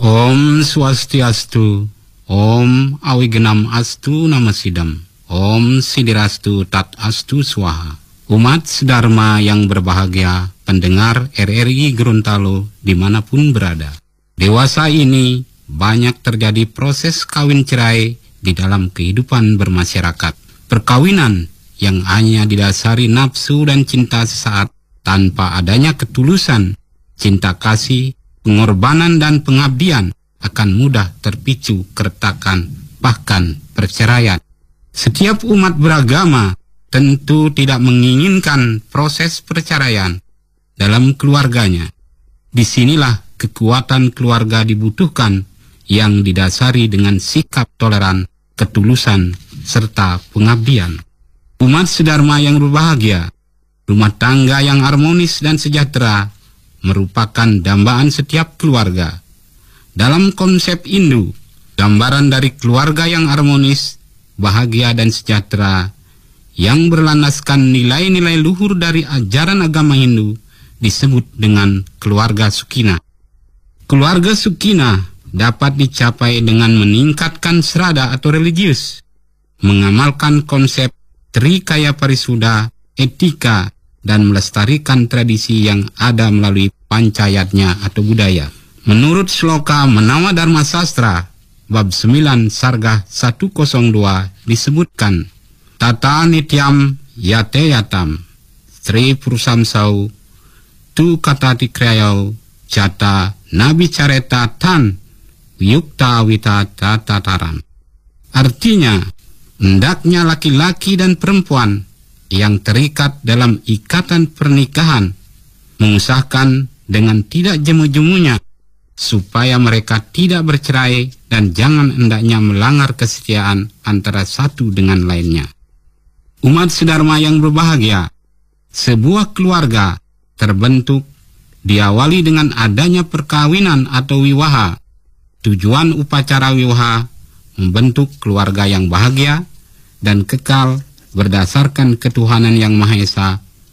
Om Swastiastu, Om Awigenam Astu Namasidam, Om Sidirastu Tat Astu Swaha. Umat sedharma yang berbahagia, pendengar RRI Gorontalo dimanapun berada. Dewasa ini banyak terjadi proses kawin cerai di dalam kehidupan bermasyarakat. Perkawinan yang hanya didasari nafsu dan cinta sesaat tanpa adanya ketulusan, cinta kasih, pengorbanan dan pengabdian akan mudah terpicu keretakan, bahkan perceraian. Setiap umat beragama tentu tidak menginginkan proses perceraian dalam keluarganya. Disinilah kekuatan keluarga dibutuhkan yang didasari dengan sikap toleran, ketulusan, serta pengabdian. Umat sedharma yang berbahagia, rumah tangga yang harmonis dan sejahtera merupakan dambaan setiap keluarga. Dalam konsep Hindu, gambaran dari keluarga yang harmonis, bahagia dan sejahtera yang berlandaskan nilai-nilai luhur dari ajaran agama Hindu disebut dengan keluarga Sukina. Keluarga Sukina dapat dicapai dengan meningkatkan serada atau religius, mengamalkan konsep Trikaya Parisuddha, etika, dan melestarikan tradisi yang ada melalui pancayatnya atau budaya. Menurut Sloka Menawa Dharma Sastra, bab 9 Sarga 102 disebutkan, Tata nityam yate yatam, Sri Purusamsau, tu kata tikrayau, jata nabi careta tan, yukta wita tatataram. Artinya, hendaknya laki-laki dan perempuan yang terikat dalam ikatan pernikahan mengusahakan dengan tidak jemu-jemunya supaya mereka tidak bercerai dan jangan hendaknya melanggar kesetiaan antara satu dengan lainnya. Umat sedharma yang berbahagia, sebuah keluarga terbentuk diawali dengan adanya perkawinan atau wiwaha. Tujuan upacara wiwaha membentuk keluarga yang bahagia dan kekal berdasarkan ketuhanan yang Maha Esa,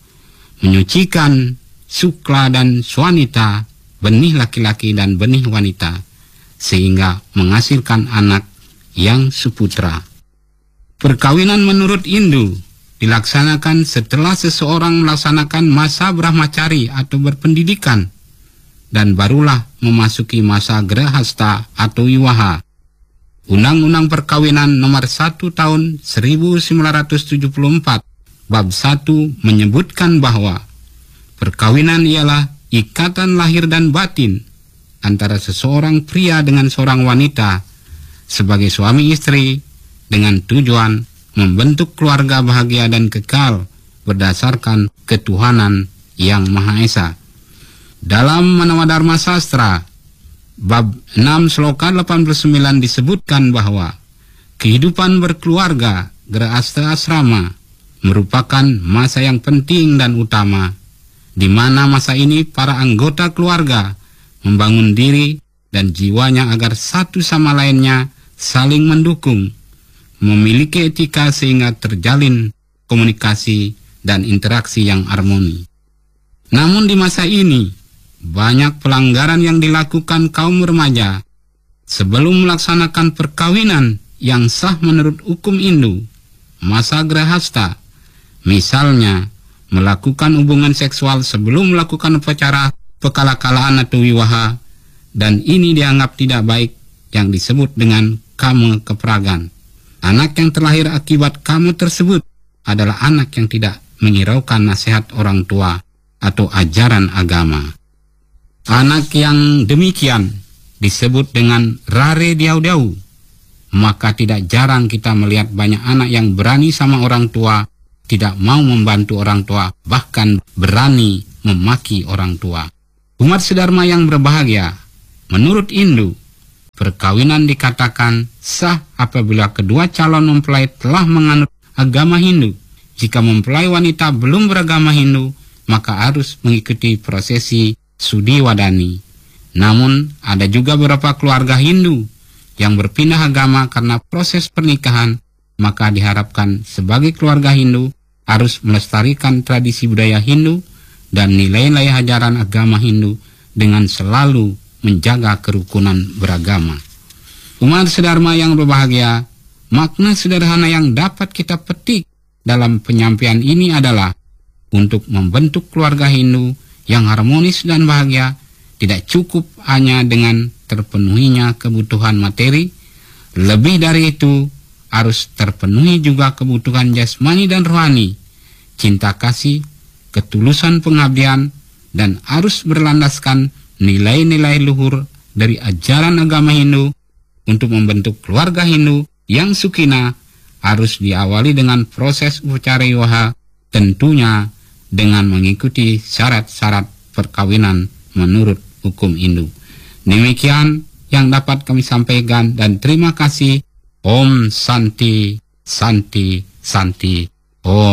menyucikan Sukla dan Swanita, benih laki-laki dan benih wanita, sehingga menghasilkan anak yang suputra. Perkawinan menurut Hindu dilaksanakan setelah seseorang melaksanakan masa brahmacari atau berpendidikan, dan barulah memasuki masa grahasta atau wiwaha. Undang-Undang Perkawinan Nomor 1 Tahun 1974 Bab 1 menyebutkan bahwa perkawinan ialah ikatan lahir dan batin antara seseorang pria dengan seorang wanita sebagai suami istri dengan tujuan membentuk keluarga bahagia dan kekal berdasarkan ketuhanan yang Maha Esa. Dalam Menawa Dharma Sastra Bab 6 Sloka 89 disebutkan bahwa kehidupan berkeluarga Grahasta Asrama merupakan masa yang penting dan utama, di mana masa ini para anggota keluarga membangun diri dan jiwanya agar satu sama lainnya saling mendukung, memiliki etika sehingga terjalin komunikasi dan interaksi yang harmoni. Namun di masa ini, banyak pelanggaran yang dilakukan kaum remaja sebelum melaksanakan perkawinan yang sah menurut hukum Hindu, masa grahasta. Misalnya, melakukan hubungan seksual sebelum melakukan upacara pekalakalaan atau wiwaha, dan ini dianggap tidak baik yang disebut dengan kama keperagan. Anak yang terlahir akibat kama tersebut adalah anak yang tidak menghiraukan nasihat orang tua atau ajaran agama. Anak yang demikian disebut dengan rare diau-diau. Maka tidak jarang kita melihat banyak anak yang berani sama orang tua, tidak mau membantu orang tua, bahkan berani memaki orang tua. Umat sedharma yang berbahagia, menurut Hindu, perkawinan dikatakan sah apabila kedua calon mempelai telah menganut agama Hindu. Jika mempelai wanita belum beragama Hindu, maka harus mengikuti prosesi Sudi Wadani. Namun, ada juga beberapa keluarga Hindu yang berpindah agama karena proses pernikahan, maka diharapkan sebagai keluarga Hindu harus melestarikan tradisi budaya Hindu dan nilai-nilai ajaran agama Hindu dengan selalu menjaga kerukunan beragama. Umat sedharma yang berbahagia, makna sederhana yang dapat kita petik dalam penyampaian ini adalah untuk membentuk keluarga Hindu yang harmonis dan bahagia tidak cukup hanya dengan terpenuhinya kebutuhan materi. Lebih dari itu, harus terpenuhi juga kebutuhan jasmani dan rohani, cinta kasih, ketulusan pengabdian, dan harus berlandaskan nilai-nilai luhur dari ajaran agama Hindu. Untuk membentuk keluarga Hindu yang sukina harus diawali dengan proses upacara wiwaha, tentunya dengan mengikuti syarat-syarat perkawinan menurut hukum Hindu. Demikian yang dapat kami sampaikan dan terima kasih. Om Santi, Santi, Santi. Om.